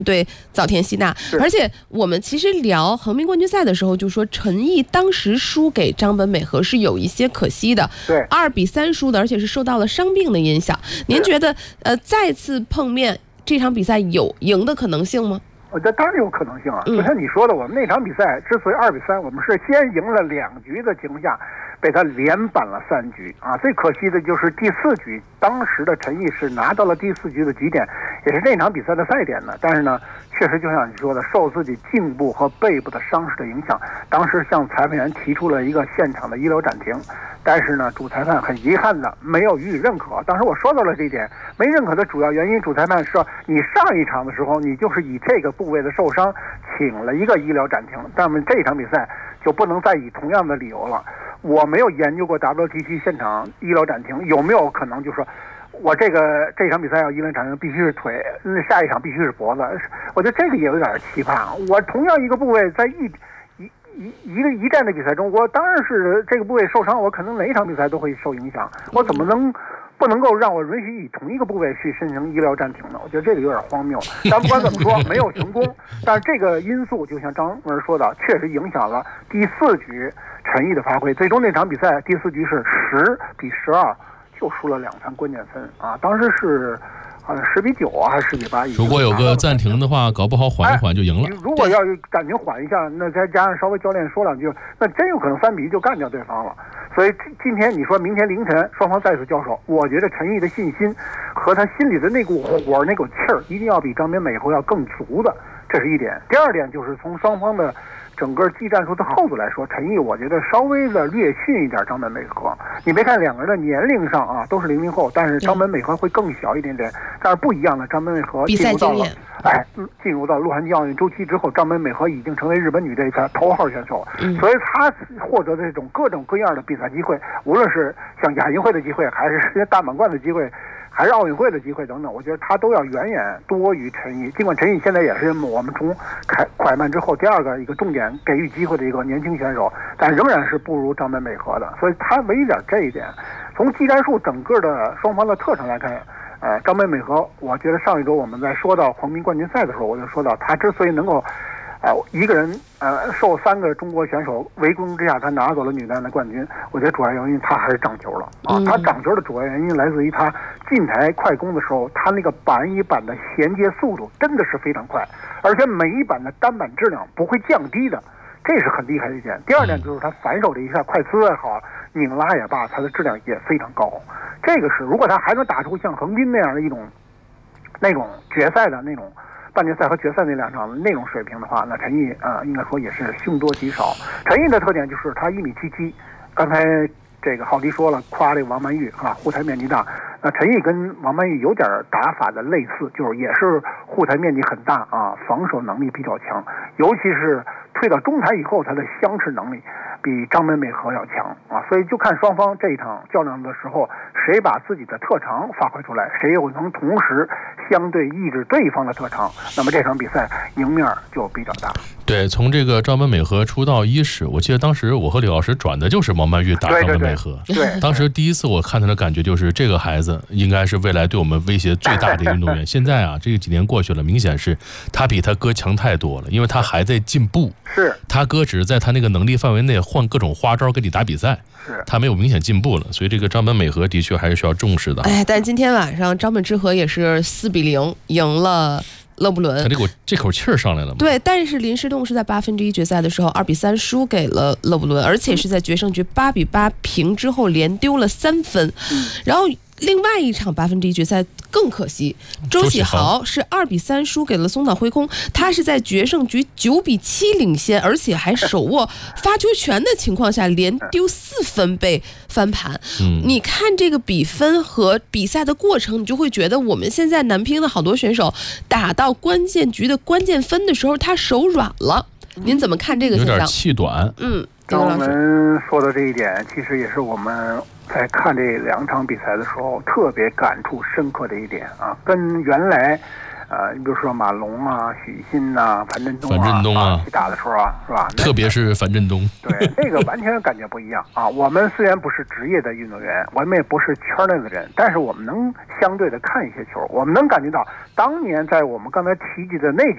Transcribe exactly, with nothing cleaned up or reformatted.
对早田希娜。而且我们其实聊横滨冠军赛的时候，就说陈毅当时输给张本美和是有一些可惜的， 对， 二比三输的，而且是受到了伤病的影响。您觉得呃再次碰面这场比赛有赢的可能性吗？ 我觉得当然有可能性啊，就像你说的，我们那场比赛之所以二比三，我们是先赢了两局的情况下，被他连扳了三局啊。最可惜的就是第四局，当时的陈毅是拿到了第四局的局点，也是这场比赛的赛点呢。但是呢，确实就像你说的，受自己颈部和背部的伤势的影响，当时向裁判员提出了一个现场的医疗暂停。但是呢，主裁判很遗憾的没有予以认可。当时我说到了这一点，没认可的主要原因，主裁判说你上一场的时候你就是以这个部位的受伤请了一个医疗暂停，但是这场比赛就不能再以同样的理由了。我没有研究过 W T C 现场医疗暂停有没有可能，就是说我这个这场比赛要医疗暂停必须是腿，下一场必须是脖子。我觉得这个也有点奇葩。我同样一个部位在一一一个一战的比赛中，我当然是这个部位受伤，我可能哪一场比赛都会受影响。我怎么能不能够让我允许以同一个部位去申请医疗暂停呢？我觉得这个有点荒谬。但不管怎么说，没有成功。但是这个因素就像张文说的，确实影响了第四局陈毅的发挥。最终那场比赛第四局是十比十二，就输了两盘关键分啊！当时是。好像十比九啊，还是十比八？ 如果有个暂停的话，搞不好缓一缓就赢了。 哎、如果要暂停缓一下，那再加上稍微教练说两句，那真有可能三比一就干掉对方了。所以今天你说明天凌晨双方再次交手，我觉得陈毅的信心和他心里的那股火、那股气儿，一定要比张本美和要更足的，这是一点。第二点就是从双方的整个技战术的厚度来说，陈毅我觉得稍微的略逊一点张本美和。你别看两个人的年龄上啊都是零零后，但是张本美和会更小一点点。但是不一样的，张本美和进入到了哎进入到洛杉矶奥运周期之后，张本美和已经成为日本女队的头号选手， 嗯、 所以她获得的这种各种各样的比赛机会，无论是像亚运会的机会，还是世界大满贯的机会，还是奥运会的机会等等，我觉得他都要远远多于陈毅。尽管陈毅现在也是我们从开快慢之后第二个一个重点给予机会的一个年轻选手，但仍然是不如张本美和的。所以他唯一点这一点，从技战术整个的双方的特长来看，呃，张本美和，我觉得上一周我们在说到横滨冠军赛的时候，我就说到他之所以能够。呃，一个人呃受三个中国选手围攻之下，他拿走了女单的冠军。我觉得主要原因他还是掌球了啊！他掌球的主要原因来自于他进台快攻的时候，他那个板与板的衔接速度真的是非常快，而且每一板的单板质量不会降低的，这是很厉害的一点。第二点就是他反手的一下快呲也好，拧拉也罢，他的质量也非常高。这个是如果他还能打出像横滨那样的一种那种决赛的那种。半决赛和决赛那两场那种水平的话，那陈毅啊、呃，应该说也是凶多吉少。陈毅的特点就是他一米七七，刚才这个郝迪说了，夸这个王曼玉啊，护台面积大。那陈毅跟王曼玉有点打法的类似，就是也是护台面积很大啊，防守能力比较强，尤其是退到中台以后，他的相持能力比张本美和要强啊。所以就看双方这一场较量的时候，谁把自己的特长发挥出来，谁又能同时相对抑制对方的特长，那么这场比赛赢面就比较大。 对，从这个张本美和出道伊始，我记得当时我和李老师转的就是王曼玉打张本美和。 对， 对， 对， 当时第一次我看他的感觉就是这个孩子应该是未来对我们威胁最大的运动员。现在啊，这几年过去了，明显是他比他哥强太多了，因为他还在进步。 是， 他哥只是在他那个能力范围内换各种花招跟你打比赛， 是他没有明显进步了，所以这个张本美和的确还是需要重视的。 哎，但今天晚上张本智和也是四比零赢了勒布伦， 他这口这口气儿上来了吗？ 对，但是林诗栋是在八分之一决赛的时候二比三输给了勒布伦，而且是在决胜局八比八平之后连丢了三分， 嗯、 然后。另外一场八分之一决赛更可惜，周启豪是二比三输给了松岛辉空，他是在决胜局九比七领先，而且还手握发球权的情况下，连丢四分被翻盘。 嗯， 你看这个比分和比赛的过程，你就会觉得我们现在男乒的好多选手打到关键局的关键分的时候，他手软了。您怎么看这个现象？ 有点气短。 嗯， 张文说的这一点，其实也是我们在看这两场比赛的时候特别感触深刻的一点啊，跟原来呃，你比如说马龙啊、许昕呐、樊振东啊， 樊振东啊， 打的时候啊，是吧？ 特别是樊振东， 对，那个完全感觉不一样啊。我们虽然不是职业的运动员，我们也不是圈内的人，但是我们能相对的看一些球，我们能感觉到当年在我们刚才提及的那几